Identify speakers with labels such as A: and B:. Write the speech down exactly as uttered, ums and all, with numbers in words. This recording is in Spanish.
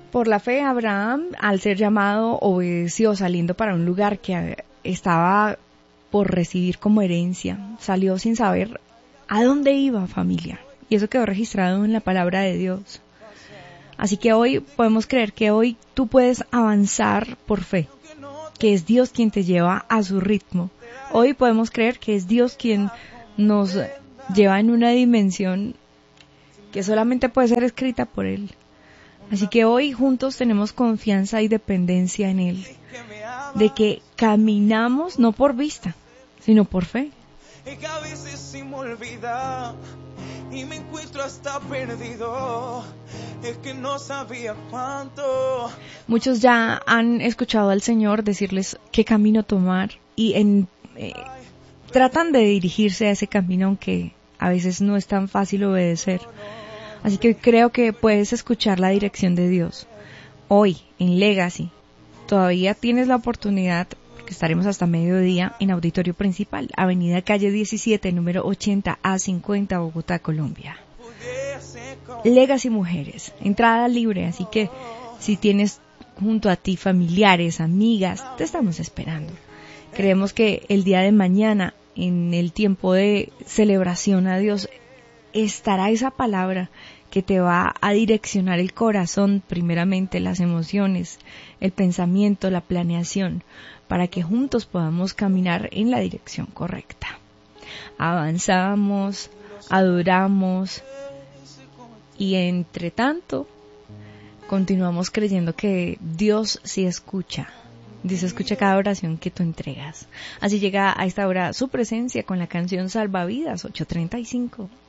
A: Por la fe, Abraham, al ser llamado, obedeció saliendo para un lugar que estaba por recibir como herencia. Salió sin saber a dónde iba, familia. Y eso quedó registrado en la palabra de Dios. Así que hoy podemos creer que hoy tú puedes avanzar por fe, que es Dios quien te lleva a su ritmo. Hoy podemos creer que es Dios quien nos lleva en una dimensión que solamente puede ser escrita por Él. Así que hoy juntos tenemos confianza y dependencia en Él, de que caminamos no por vista, sino por fe.
B: Es que a veces se me olvida y me encuentro hasta perdido. Es que no sabía cuánto.
A: Muchos ya han escuchado al Señor decirles qué camino tomar y en, eh, tratan de dirigirse a ese camino, aunque a veces no es tan fácil obedecer. Así que creo que puedes escuchar la dirección de Dios. Hoy, en Legacy, todavía tienes la oportunidad, porque estaremos hasta mediodía en Auditorio Principal, Avenida Calle diecisiete, número ochenta A cincuenta, Bogotá, Colombia. Legacy Mujeres, entrada libre, así que si tienes junto a ti familiares, amigas, te estamos esperando. Creemos que el día de mañana, en el tiempo de celebración a Dios, estará esa palabra que te va a direccionar el corazón, primeramente las emociones, el pensamiento, la planeación, para que juntos podamos caminar en la dirección correcta. Avanzamos, adoramos y entre tanto continuamos creyendo que Dios sí escucha. Dios escucha cada oración que tú entregas. Así llega a esta hora su presencia con la canción Salvavidas ocho treinta y cinco.